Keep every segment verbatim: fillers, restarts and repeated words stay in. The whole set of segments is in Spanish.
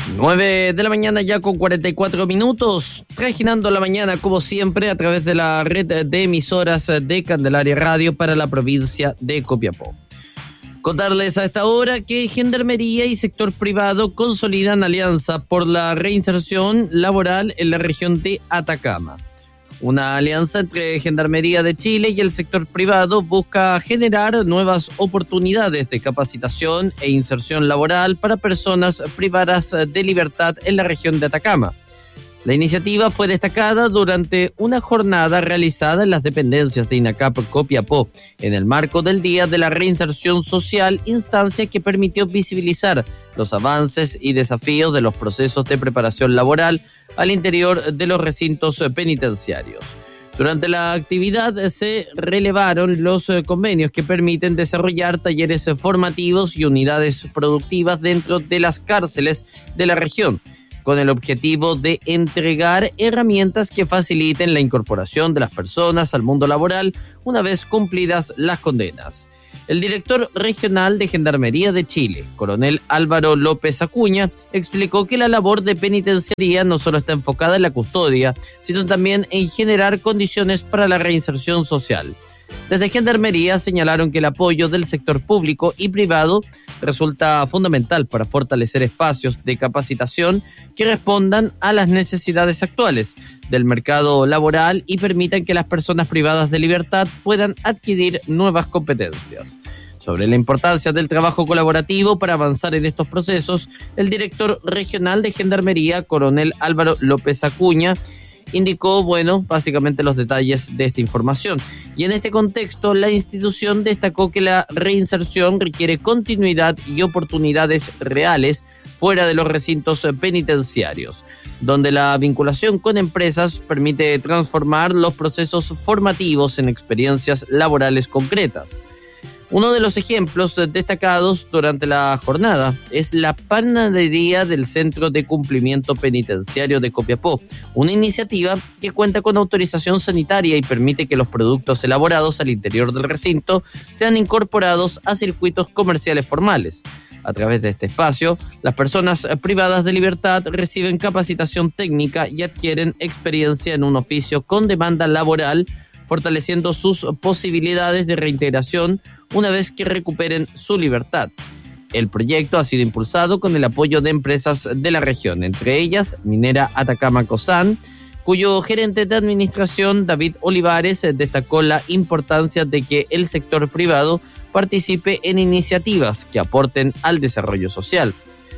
nueve de la mañana ya con cuarenta y cuatro minutos, trajinando la mañana como siempre a través de la red de emisoras de Candelaria Radio para la provincia de Copiapó. Contarles a esta hora que Gendarmería y sector privado consolidan alianza por la reinserción laboral en la región de Atacama. Una alianza entre Gendarmería de Chile y el sector privado busca generar nuevas oportunidades de capacitación e inserción laboral para personas privadas de libertad en la región de Atacama. La iniciativa fue destacada durante una jornada realizada en las dependencias de INACAP Copiapó, en el marco del Día de la Reinserción Social, instancia que permitió visibilizar los avances y desafíos de los procesos de preparación laboral al interior de los recintos penitenciarios. Durante la actividad se relevaron los convenios que permiten desarrollar talleres formativos y unidades productivas dentro de las cárceles de la región, con el objetivo de entregar herramientas que faciliten la incorporación de las personas al mundo laboral una vez cumplidas las condenas. El director regional de Gendarmería de Chile, coronel Álvaro López Acuña, explicó que la labor de penitenciaría no solo está enfocada en la custodia, sino también en generar condiciones para la reinserción social. Desde Gendarmería señalaron que el apoyo del sector público y privado resulta fundamental para fortalecer espacios de capacitación que respondan a las necesidades actuales del mercado laboral y permitan que las personas privadas de libertad puedan adquirir nuevas competencias. Sobre la importancia del trabajo colaborativo para avanzar en estos procesos, el director regional de Gendarmería, coronel Álvaro López Acuña, indicó, bueno, básicamente los detalles de esta información. Y en este contexto, la institución destacó que la reinserción requiere continuidad y oportunidades reales fuera de los recintos penitenciarios, donde la vinculación con empresas permite transformar los procesos formativos en experiencias laborales concretas. Uno de los ejemplos destacados durante la jornada es la panadería del Centro de Cumplimiento Penitenciario de Copiapó, una iniciativa que cuenta con autorización sanitaria y permite que los productos elaborados al interior del recinto sean incorporados a circuitos comerciales formales. A través de este espacio, las personas privadas de libertad reciben capacitación técnica y adquieren experiencia en un oficio con demanda laboral, fortaleciendo sus posibilidades de reintegración una vez que recuperen su libertad. El proyecto ha sido impulsado con el apoyo de empresas de la región, entre ellas Minera Atacama Cosán, cuyo gerente de administración, David Olivares, destacó la importancia de que el sector privado participe en iniciativas que aporten al desarrollo social.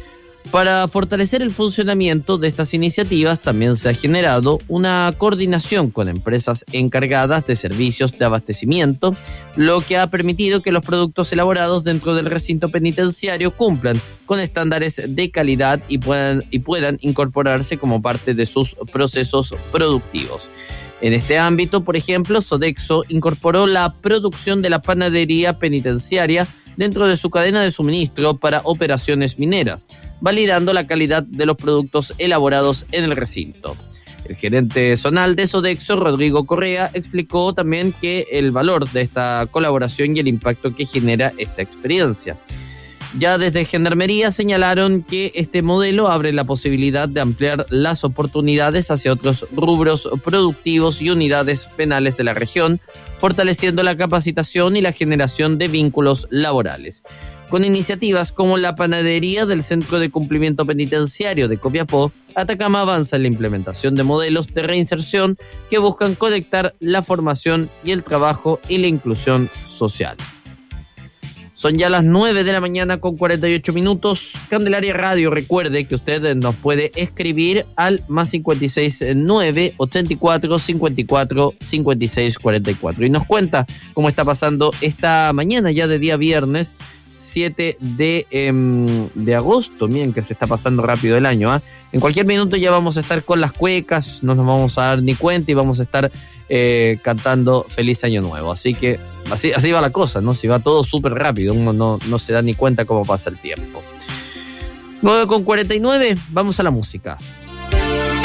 Para fortalecer el funcionamiento de estas iniciativas, también se ha generado una coordinación con empresas encargadas de servicios de abastecimiento, lo que ha permitido que los productos elaborados dentro del recinto penitenciario cumplan con estándares de calidad y puedan, y puedan incorporarse como parte de sus procesos productivos. En este ámbito, por ejemplo, Sodexo incorporó la producción de la panadería penitenciaria dentro de su cadena de suministro para operaciones mineras, validando la calidad de los productos elaborados en el recinto. El gerente zonal de Sodexo, Rodrigo Correa, explicó también que el valor de esta colaboración y el impacto que genera esta experiencia. Ya desde Gendarmería señalaron que este modelo abre la posibilidad de ampliar las oportunidades hacia otros rubros productivos y unidades penales de la región, fortaleciendo la capacitación y la generación de vínculos laborales. Con iniciativas como la panadería del Centro de Cumplimiento Penitenciario de Copiapó, Atacama avanza en la implementación de modelos de reinserción que buscan conectar la formación y el trabajo y la inclusión social. Son ya las nueve de la mañana con cuarenta y ocho minutos. Candelaria Radio, recuerde que usted nos puede escribir al más cincuenta y seis nueve, ochenta y cuatro, cincuenta y cuatro, cincuenta y seis cuarenta y cuatro. Y nos cuenta cómo está pasando esta mañana ya de día viernes siete de, eh, de agosto. Miren que se está pasando rápido el año. ¿eh? En cualquier minuto ya vamos a estar con las cuecas, no nos vamos a dar ni cuenta y vamos a estar eh, cantando Feliz Año Nuevo. Así que así, así va la cosa, ¿no? Si va todo súper rápido, uno no, no se da ni cuenta cómo pasa el tiempo. nueve con cuarenta y nueve, vamos a la música.